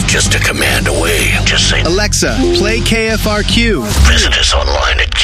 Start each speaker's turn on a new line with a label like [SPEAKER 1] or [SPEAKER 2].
[SPEAKER 1] just a command away. Just say,
[SPEAKER 2] Alexa, play KFRQ.
[SPEAKER 1] visit us online at